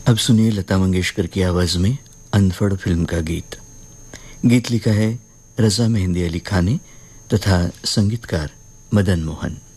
अब सुनिए लता मंगेशकर की आवाज में अनफड़ फिल्म का गीत। गीत लिखा है रजा मेहंदी अली खान ने तथा संगीतकार मदन मोहन।